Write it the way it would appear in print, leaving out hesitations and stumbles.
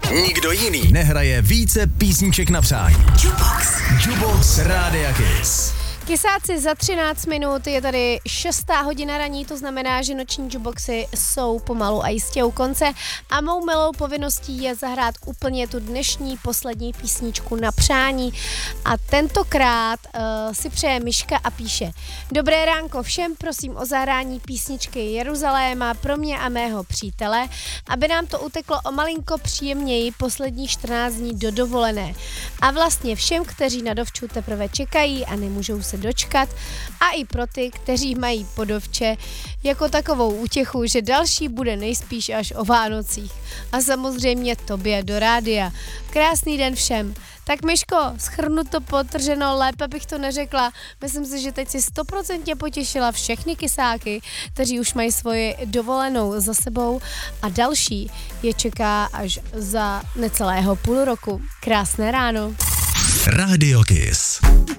Nikdo jiný nehraje více písniček na přání. Jukebox Rádia Kiss. Kysáci, za 13 minut je tady 6. hodina raní, to znamená, že noční jukeboxy jsou pomalu a jistě u konce a mou milou povinností je zahrát úplně tu dnešní poslední písničku na přání a tentokrát si přeje Miška a píše: Dobré ránko všem, prosím o zahrání písničky Jeruzaléma pro mě a mého přítele, aby nám to uteklo o malinko příjemněji poslední 14 dní do dovolené a vlastně všem, kteří na dovču teprve čekají a nemůžou se dočkat a i pro ty, kteří mají po dovče jako takovou útěchu, že další bude nejspíš až o Vánocích. A samozřejmě tobě do rádia. Krásný den všem. Tak Myško, shrnu to potrženo, lépe bych to neřekla. Myslím si, že teď si 100% potěšila všechny kysáky, kteří už mají svoji dovolenou za sebou a další je čeká až za necelého půl roku. Krásné ráno. Radio Kiss.